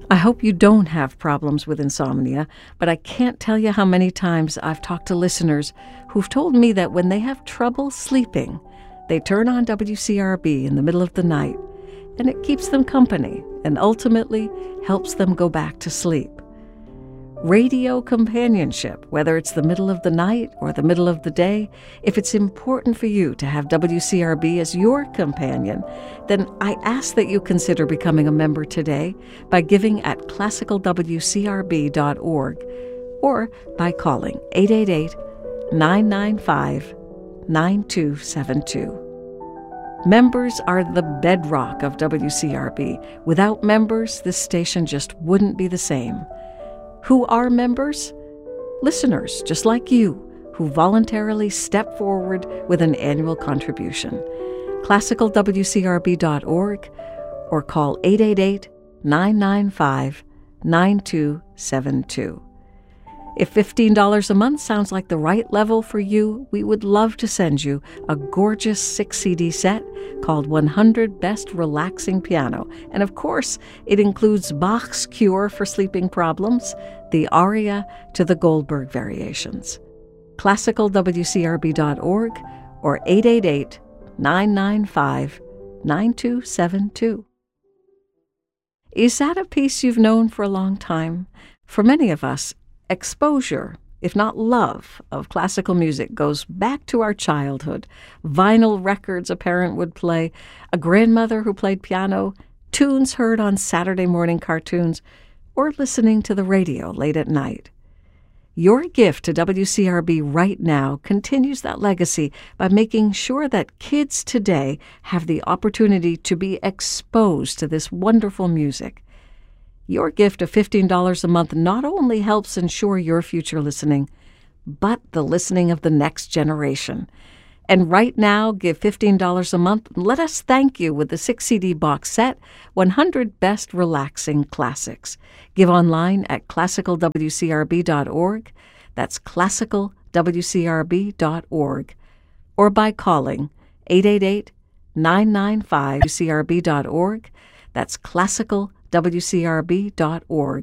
I hope you don't have problems with insomnia, but I can't tell you how many times I've talked to listeners who've told me that when they have trouble sleeping, they turn on WCRB in the middle of the night, and it keeps them company and ultimately helps them go back to sleep. Radio companionship, whether it's the middle of the night or the middle of the day, if it's important for you to have WCRB as your companion, then I ask that you consider becoming a member today by giving at classicalwcrb.org or by calling 888-995-9272. Members are the bedrock of WCRB. Without members, this station just wouldn't be the same. Who are members? Listeners just like you who voluntarily step forward with an annual contribution. classicalwcrb.org or call 888-995-9272. If $15 a month sounds like the right level for you, we would love to send you a gorgeous 6-CD set called 100 Best Relaxing Piano. And of course, it includes Bach's Cure for Sleeping Problems, the aria to the Goldberg Variations. classicalwcrb.org or 888-995-9272. Is that a piece you've known for a long time? For many of us, exposure, if not love, of classical music goes back to our childhood. Vinyl records a parent would play, a grandmother who played piano, tunes heard on Saturday morning cartoons, or listening to the radio late at night. Your gift to WCRB right now continues that legacy by making sure that kids today have the opportunity to be exposed to this wonderful music. Your gift of $15 a month not only helps ensure your future listening, but the listening of the next generation. And right now, give $15 a month and let us thank you with the 6-CD box set, 100 Best Relaxing Classics. Give online at classicalwcrb.org. That's classicalwcrb.org. Or by calling 888-995-WCRB.org. That's classicalwcrb.org.